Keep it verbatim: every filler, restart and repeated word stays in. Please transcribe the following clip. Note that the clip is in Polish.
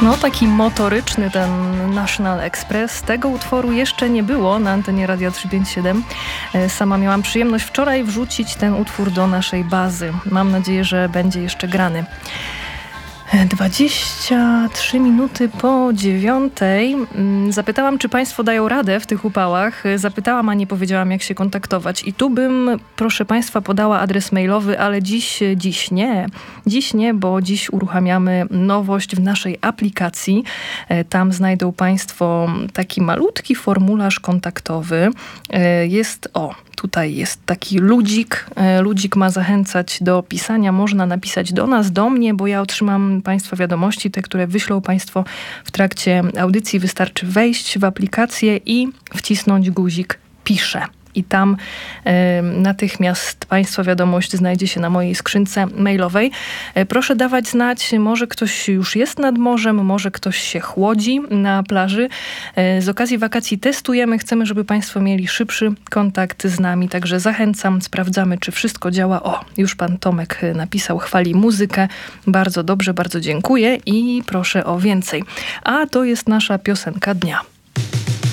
No, taki motoryczny ten National Express. Tego utworu jeszcze nie było na antenie Radia trzysta pięćdziesiąt siedem. Sama miałam przyjemność wczoraj wrzucić ten utwór do naszej bazy. Mam nadzieję, że będzie jeszcze grany. dwadzieścia trzy minuty po dziewiątej. Zapytałam, czy Państwo dają radę w tych upałach. Zapytałam, a nie powiedziałam, jak się kontaktować. I tu bym, proszę Państwa, podała adres mailowy, ale dziś, dziś nie. Dziś nie, bo dziś uruchamiamy nowość w naszej aplikacji. Tam znajdą Państwo taki malutki formularz kontaktowy. Jest, o, tutaj jest taki ludzik. Ludzik ma zachęcać do pisania. Można napisać do nas, do mnie, bo ja otrzymam Państwa wiadomości, te, które wyślą Państwo w trakcie audycji. Wystarczy wejść w aplikację i wcisnąć guzik piszę. I tam y, natychmiast Państwa wiadomość znajdzie się na mojej skrzynce mailowej. Y, proszę dawać znać, może ktoś już jest nad morzem, może ktoś się chłodzi na plaży. Y, z okazji wakacji testujemy, chcemy, żeby Państwo mieli szybszy kontakt z nami, także zachęcam, sprawdzamy, czy wszystko działa. O, już Pan Tomek napisał, chwali muzykę. Bardzo dobrze, bardzo dziękuję i proszę o więcej. A to jest nasza piosenka dnia.